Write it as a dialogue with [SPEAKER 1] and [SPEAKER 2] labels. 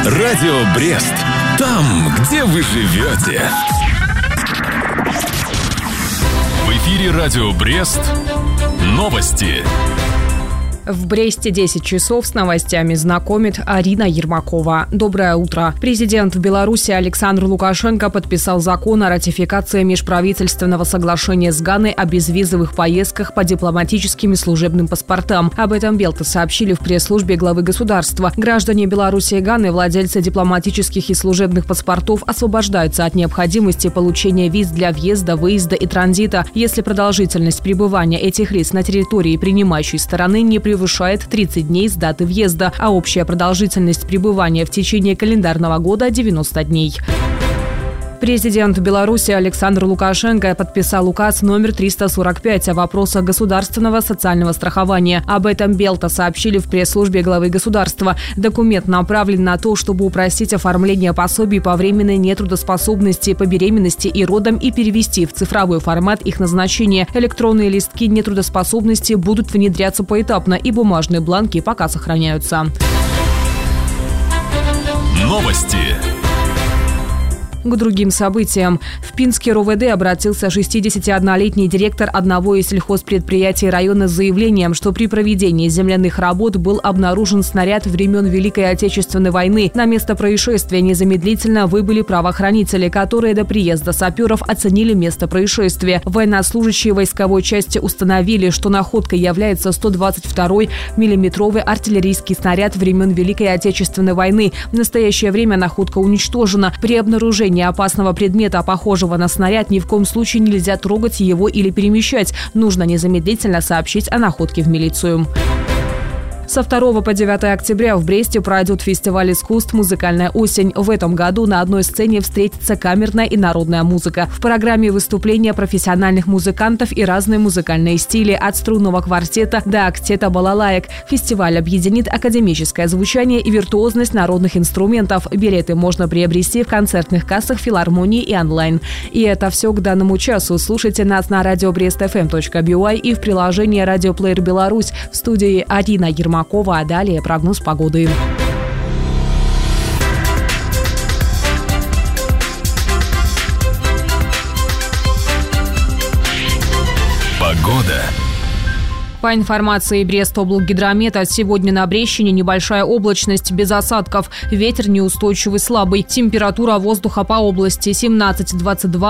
[SPEAKER 1] Радио Брест. Там, где вы живете. В эфире Радио Брест. Новости.
[SPEAKER 2] В Бресте 10 часов с новостями знакомит Арина Ермакова. Доброе утро. Президент Беларуси Александр Лукашенко подписал закон о ратификации межправительственного соглашения с Ганой о безвизовых поездках по дипломатическим и служебным паспортам. Об этом Белта сообщили в пресс-службе главы государства. Граждане Беларуси и Ганы, владельцы дипломатических и служебных паспортов, освобождаются от необходимости получения виз для въезда, выезда и транзита, если продолжительность пребывания этих лиц на территории принимающей стороны не превышает 30 дней с даты въезда, а общая продолжительность пребывания в течение календарного года – 90 дней. Президент Беларуси Александр Лукашенко подписал указ номер 345 о вопросах государственного социального страхования. Об этом Белта сообщили в пресс-службе главы государства. Документ направлен на то, чтобы упростить оформление пособий по временной нетрудоспособности, по беременности и родам и перевести в цифровой формат их назначения. Электронные листки нетрудоспособности будут внедряться поэтапно, и бумажные бланки пока сохраняются.
[SPEAKER 1] Новости.
[SPEAKER 2] К другим событиям. В Пинский РОВД обратился 61-летний директор одного из сельхозпредприятий района с заявлением, что при проведении земляных работ был обнаружен снаряд времен Великой Отечественной войны. На место происшествия незамедлительно выбыли правоохранители, которые до приезда саперов оценили место происшествия. Военнослужащие войсковой части установили, что находкой является 122-й миллиметровый артиллерийский снаряд времен Великой Отечественной войны. В настоящее время находка уничтожена. При обнаружении опасного предмета, похожего на снаряд, ни в коем случае нельзя трогать его или перемещать. Нужно незамедлительно сообщить о находке в милицию. Со 2 по 9 октября в Бресте пройдет фестиваль искусств «Музыкальная осень». В этом году на одной сцене встретится камерная и народная музыка. В программе выступления профессиональных музыкантов и разные музыкальные стили, от струнного квартета до октета балалаек. Фестиваль объединит академическое звучание и виртуозность народных инструментов. Билеты можно приобрести в концертных кассах филармонии и онлайн. И это все к данному часу. Слушайте нас на radiobreast.fm.by и в приложении «Радиоплеер Беларусь». В студии Арина Ермакова. А далее прогноз погоды.
[SPEAKER 1] Погода.
[SPEAKER 2] По информации Брестоблгидромета, сегодня на Брещине небольшая облачность без осадков. Ветер неустойчивый слабый. Температура воздуха по области 17-22.